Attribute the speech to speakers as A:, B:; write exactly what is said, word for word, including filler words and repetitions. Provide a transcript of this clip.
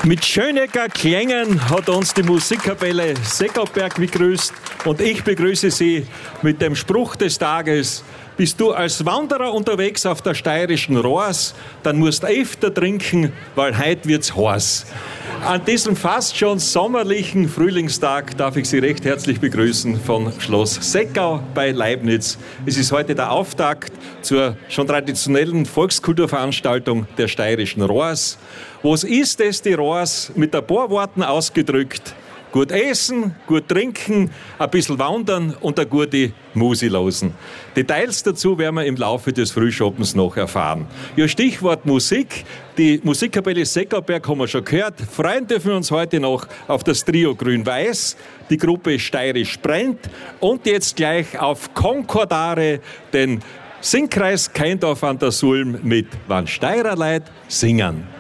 A: Mit Schönecker Klängen hat uns die Musikkapelle Seckelberg begrüßt und ich begrüße Sie mit dem Spruch des Tages. Bist du als Wanderer unterwegs auf der steirischen Rohrs, dann musst du öfter trinken, weil heute wird's heiß. An diesem fast schon sommerlichen Frühlingstag darf ich Sie recht herzlich begrüßen von Schloss Seckau bei Leibnitz. Es ist heute der Auftakt zur schon traditionellen Volkskulturveranstaltung der steirischen Rohrs. Was ist es, die Rohrs, mit ein paar Worten ausgedrückt? Gut essen, gut trinken, ein bisschen wandern und eine gute Musi losen. Details dazu werden wir im Laufe des Frühschoppens noch erfahren. Ja, Stichwort Musik. Die Musikkapelle Seckelberg haben wir schon gehört. Freuen dürfen wir uns heute noch auf das Trio Grün-Weiß, die Gruppe Steirisch brennt und jetzt gleich auf Konkordare, den Singkreis Keindorf an der Sulm mit Wann Steirer Leid singen.